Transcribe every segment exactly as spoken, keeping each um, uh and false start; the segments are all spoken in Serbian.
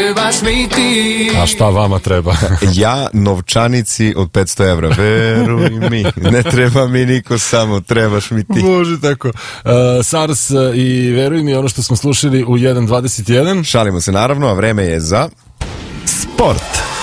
trebaš mi ti. A šta vama treba? Ja novčanici od petsto evra, veruj mi, ne treba mi niko, samo trebaš mi ti. Može tako. Uh, SARS i veruj mi, ono što smo slušali u jedan dvadeset jedan. Šalimo se naravno, a vreme je za sport.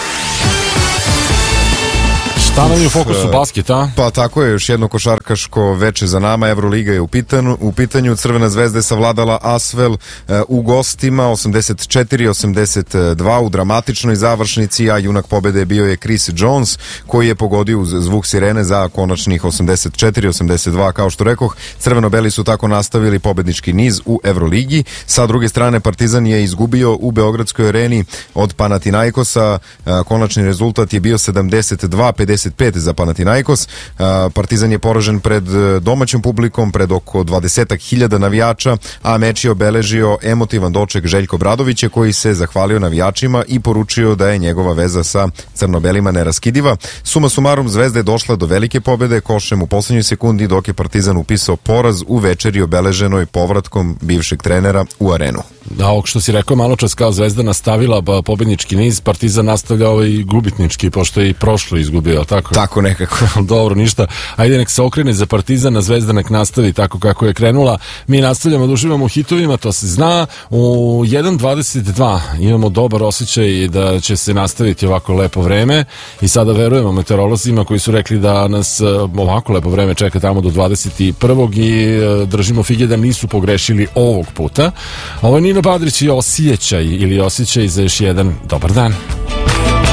Šta nam je u fokusu basket, a? Pa tako je, još jedno košarkaško veče za nama. Euroliga je u pitanju, u pitanju. Crvena zvezda je savladala Asvel uh, u gostima osamdeset četiri osamdeset dva u dramatičnoj završnici, a junak pobede bio je Chris Jones, koji je pogodio uz zvuk sirene za konačnih osamdeset četiri osamdeset dva. Kao što rekoh, crveno-beli su tako nastavili pobednički niz u Euroligi. Sa druge strane, Partizan je izgubio u Beogradskoj areni od Panathinaikosa. Uh, konačni rezultat je bio sedamdeset dva pedeset pet za Panathinaikos. Partizan je poražen pred domaćom publikom, pred oko dvadesetak hiljada navijača, a meč je obeležio emotivan doček Željko Obradovića, koji se zahvalio navijačima i poručio da je njegova veza sa crno-belima neraskidiva. Suma sumarum, Zvezda je došla do velike pobede košem u poslednjoj sekundi, dok je Partizan upisao poraz u večeri obeleženoj povratkom bivšeg trenera u arenu. Da, ovog što si rekao malo čas, kao Zvezda nastavila pobednički niz, Partizan nastavlja ovaj gubitnički, pošto je i prošlo izgubio, tako? Tako nekako. Dobro, ništa. Ajde, nek se okrene za Partizan, a Zvezda nek nastavi tako kako je krenula. Mi nastavljamo da uživamo u hitovima, to se zna. U jedan dvadeset dva imamo dobar osjećaj da će se nastaviti ovako lepo vreme i sada verujemo meteorolozima koji su rekli da nas ovako lepo vreme čeka tamo do dvadeset prvog i držimo fige da nisu pogrešili ovog puta. Ovo je Nino Badrić i osjećaj ili osjećaj za još jedan dobar dan.